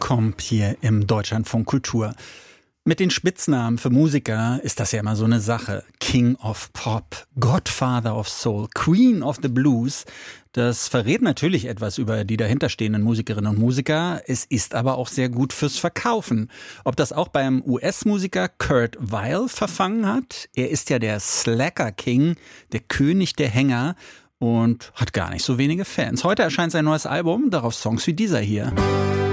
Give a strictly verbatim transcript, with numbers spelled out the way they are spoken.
kommt hier im Deutschlandfunk Kultur. Mit den Spitznamen für Musiker ist das ja immer so eine Sache. King of Pop, Godfather of Soul, Queen of the Blues. Das verrät natürlich etwas über die dahinterstehenden Musikerinnen und Musiker. Es ist aber auch sehr gut fürs Verkaufen. Ob das auch beim U S-Musiker Kurt Weill verfangen hat? Er ist ja der Slacker King, der König der Hänger und hat gar nicht so wenige Fans. Heute erscheint sein neues Album, darauf Songs wie dieser hier.